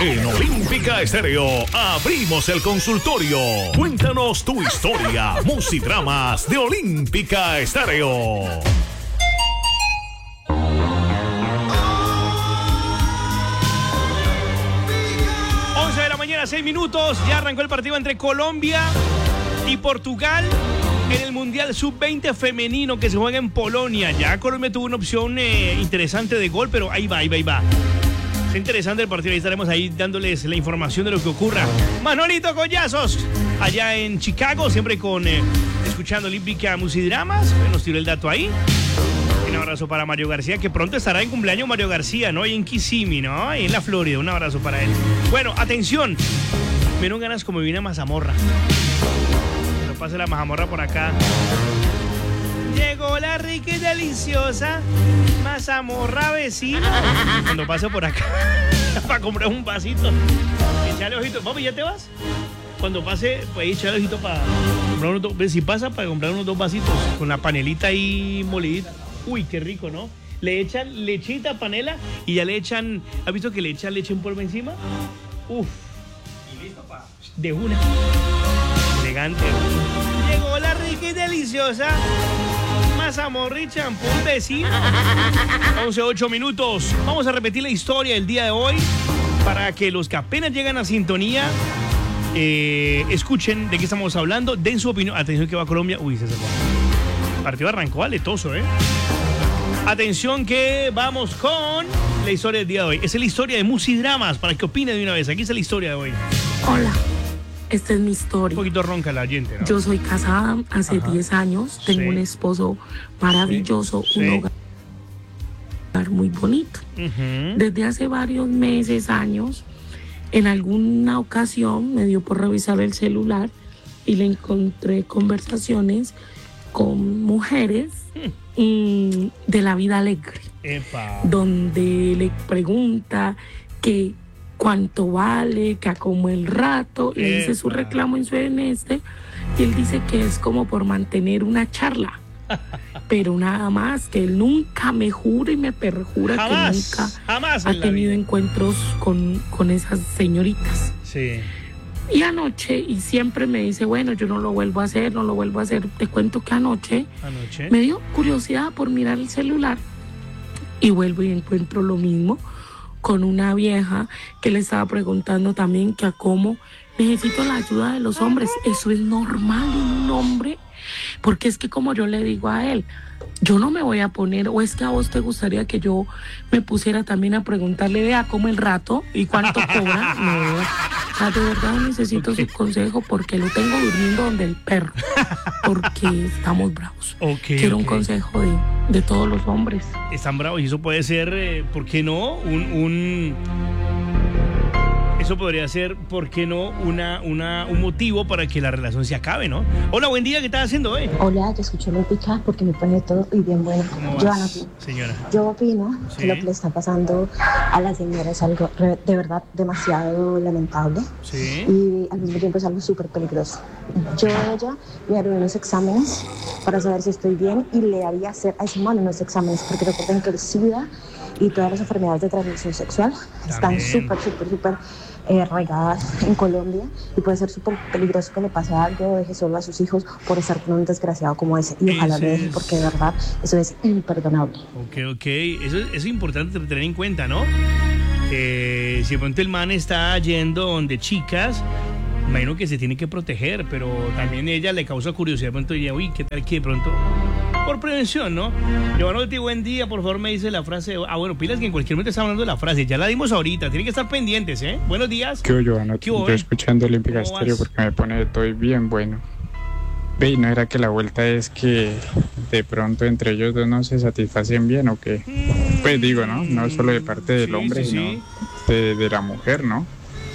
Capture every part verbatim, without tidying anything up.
En Olímpica Estéreo abrimos el consultorio. Cuéntanos tu historia. Musidramas de Olímpica Estéreo. once de la mañana, seis minutos. Ya arrancó el partido entre Colombia y Portugal en el Mundial sub veinte femenino que se juega en Polonia. Ya Colombia tuvo una opción eh, interesante de gol, pero ahí va, ahí va, ahí va. Es interesante el partido, ahí estaremos ahí dándoles la información de lo que ocurra. Manolito Collazos, allá en Chicago, siempre con eh, escuchando Olímpica Musidramas. Nos tiró el dato ahí. Un abrazo para Mario García, que pronto estará en cumpleaños Mario García, ¿no? Ahí en Kissimmee, ¿no? Ahí en la Florida. Un abrazo para él. Bueno, atención. Me dieron ganas como vine a mazamorra. Pero pase la mazamorra por acá. Llegó la rica y deliciosa mazamorra vecina. Cuando pase por acá para comprar un vasito, echarle ojito. Papi, ¿ya te vas? Cuando pase, pues echarle ojito para comprar unos dos. Si pasa, para comprar unos dos vasitos con la panelita ahí molidita. Uy, qué rico, ¿no? Le echan lechita, panela y ya le echan. ¿Has visto que le echan leche en polvo encima? Uf. Y listo, pa. De una. Elegante. Llegó la rica y deliciosa mazamorra y champú vecino. once, ocho minutos. Vamos a repetir la historia del día de hoy para que los que apenas llegan a sintonía eh, escuchen de qué estamos hablando, den su opinión. Atención que va a Colombia. Uy, se sacó. El partido arrancó aletoso, ¿eh? Atención que vamos con la historia del día de hoy. Es la historia de Musidramas, para que opine de una vez. Aquí está la historia de hoy. Hola, esta es mi historia. Un poquito ronca la oyente, ¿no? Yo soy casada hace Ajá. diez años, tengo Sí. un esposo maravilloso, Sí. un Sí. hogar muy bonito. Uh-huh. Desde hace varios meses, años, en alguna ocasión me dio por revisar el celular y le encontré conversaciones con mujeres mm, de la vida alegre, Epa. donde le pregunta que cuánto vale, que a como el rato, le dice su Epa. reclamo en su en este, y él dice que es como por mantener una charla, pero nada más, que él nunca me jura y me perjura Jamás, que nunca jamás ha en la tenido vida. encuentros con, con esas señoritas. Sí. Y anoche, y siempre me dice, bueno, yo no lo vuelvo a hacer, no lo vuelvo a hacer. Te cuento que anoche Anoche. me dio curiosidad por mirar el celular y vuelvo y encuentro lo mismo con una vieja que le estaba preguntando también que a cómo necesito la ayuda de los hombres. Eso es normal en un hombre, porque es que como yo le digo a él, yo no me voy a poner, o es que a vos te gustaría que yo me pusiera también a preguntarle, vea cómo el rato y cuánto cobra. No, o sea, de verdad necesito Okay. su consejo porque lo tengo durmiendo donde el perro, porque estamos bravos. Okay, Quiero un okay. consejo de, de todos los hombres. Están bravos y eso puede ser, eh, ¿por qué no? Un, un... Eso podría ser, ¿por qué no? Una, una, un motivo para que la relación se acabe, ¿no? Hola, buen día, ¿qué estás haciendo hoy? Hola, yo escucho Olímpica porque me pone todo y bien bueno. ¿Cómo Yo vas, anoté. señora? Yo opino Sí. que lo que le está pasando a la señora es algo re- de verdad demasiado lamentable Sí. y al mismo tiempo es algo súper peligroso. Yo a ella me haré unos exámenes para saber si estoy bien y le haría hacer a ese man unos exámenes porque recuerden que el SIDA y todas las enfermedades de transmisión sexual están También. súper, súper, súper eh, regadas en Colombia y puede ser súper peligroso que le pase algo, deje solo a sus hijos por estar con un desgraciado como ese y ojalá Ese lo deje es- porque de verdad eso es imperdonable. Ok, ok. Eso, eso es importante tener en cuenta, ¿no? Eh, si de pronto el man está yendo donde chicas, imagino que se tiene que proteger, pero también ella le causa curiosidad. De pronto diría, uy, ¿qué tal que de pronto? Por prevención, ¿no? Giovanotti, buen día, por favor me dice la frase. Ah, bueno, pilas que en cualquier momento está hablando de la frase. Ya la dimos ahorita, tienen que estar pendientes, ¿eh? Buenos días. ¿Qué hubo, Giovanna? ¿Qué hubo, Yo eh? escuchando Olímpica ¿Cómo Estéreo vas? porque me pone de todo y bien bueno. Ve, ¿y no era que la vuelta es que de pronto entre ellos dos no se satisfacen bien o qué? Pues digo, ¿no? No solo de parte del Sí, hombre, sí, sino sí. de, de la mujer, ¿no?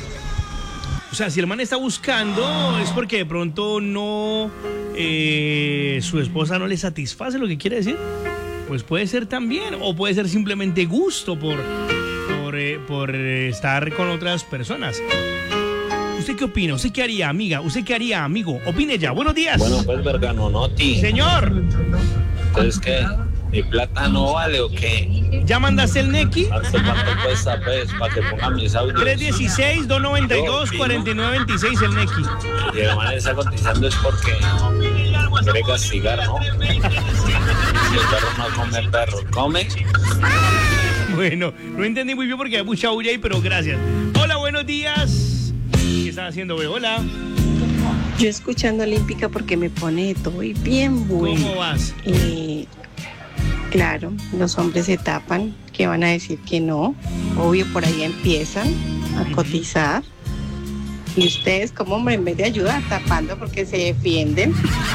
O sea, si el man está buscando es porque de pronto no eh, su esposa no le satisface, lo que quiere decir. Pues puede ser también, o puede ser simplemente gusto por, por, eh, por eh, estar con otras personas. ¿Usted qué opina? ¿Usted qué haría, amiga? ¿Usted qué haría, amigo? Opine ya. Buenos días. Bueno, pues Vergano Noti. Señor. Entonces, ¿qué? ¿Mi plata no vale o qué? ¿Ya mandaste el Nequi? ¿Hace cuánto cuesta, pues, para que ponga mis audios? tres uno seis, dos nueve dos, cuatro nueve dos seis el Nequi. Si el man está cotizando es porque quiere castigar, ¿no? Si el perro no come, perro come. Bueno, no entendí muy bien porque hay mucha bulla ahí, pero gracias. Hola, buenos días. ¿Qué están haciendo, güey? Hola. Yo escuchando Olímpica porque me pone todo y bien bueno. ¿Cómo vas? Eh, claro, los hombres se tapan, que van a decir que no. Obvio, por ahí empiezan a uh-huh. cotizar. Y ustedes como hombre, en vez de ayudar, tapando porque se defienden.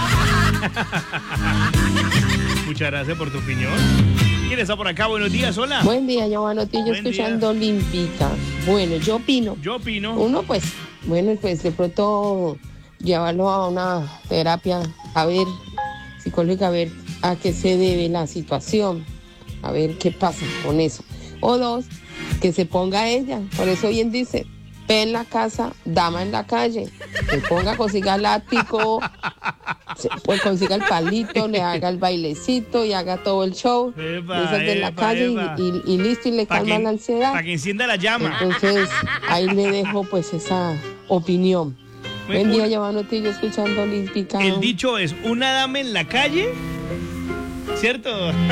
Muchas gracias por tu opinión. ¿Quién está por acá? Buenos días, hola. Buen día, Giovanotti, yo escuchando Olímpica. Bueno, yo opino. Yo opino. Uno, pues, bueno, pues de pronto llevarlo a una terapia, a ver, psicológica, a ver a qué se debe la situación, a ver qué pasa con eso. O dos, que se ponga ella, por eso bien dice, pe en la casa, dama en la calle, se ponga, consiga el ático, se, pues consiga el palito, le haga el bailecito y haga todo el show, epa, epa, de la calle y, y, y listo, y le pa calma que, la ansiedad. Para que encienda la llama. Entonces, ahí le dejo pues esa opinión. Buen día, Giovanotti, yo escuchando Olímpica. El dicho es, una dama en la calle, ¿cierto?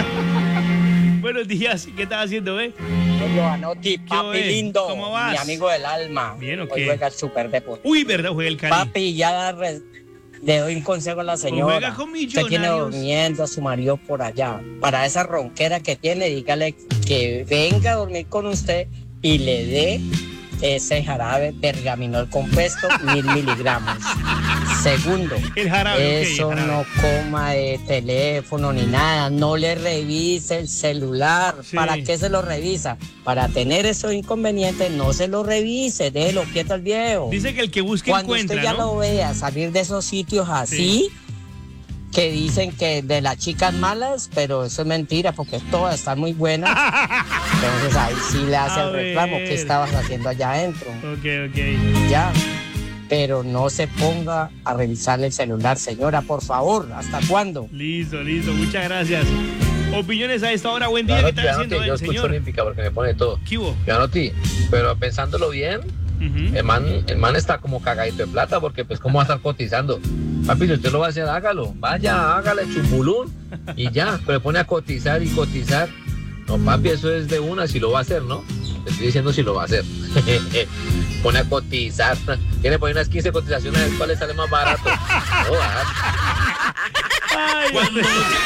Buenos días, ¿qué estás haciendo, eh? Giovanotti, papi es? lindo, ¿Cómo vas? mi amigo del alma. Bien, ¿o qué? Hoy juega el Super Deportivo. Uy, ¿verdad? Juega el Cali. Papi, ya re, le doy un consejo a la señora. Juega con Usted tiene durmiendo a su marido por allá. Para esa ronquera que tiene, dígale que venga a dormir con usted y le dé ese jarabe bergaminol compuesto, mil miligramos. Segundo, el jarabe, eso okay, el jarabe. No coma de teléfono ni nada, no le revise el celular. Sí. ¿Para qué se lo revisa? Para tener esos inconvenientes, no se lo revise, déjelo quieto al viejo. Dice que el que busque Cuando encuentra, usted ya ¿no? lo vea salir de esos sitios así, sí. que dicen que de las chicas malas, pero eso es mentira porque todas están muy buenas. Entonces ahí sí le hace a el reclamo que estabas haciendo allá adentro. Ok, ok. Ya, pero no se ponga a revisar el celular, señora, por favor. ¿Hasta cuándo? Listo, listo, muchas gracias. Opiniones a esta hora, buen día, claro, ¿qué está haciendo yo el escucho señor? Olímpica porque me pone todo. ¿Qué hubo? Giovanotti, pero pensándolo bien, uh-huh. el, man, el man está como cagadito de plata porque pues cómo va a estar cotizando. Papi, si usted lo va a hacer, hágalo. Vaya, hágale chumbulún y ya. Pero le pone a cotizar y cotizar. No, papi, eso es de una si lo va a hacer, ¿no? Le estoy diciendo si lo va a hacer. Pone a cotizar. Tiene poner unas quince cotizaciones, ¿cuál le sale más barato? No, barato. Ay,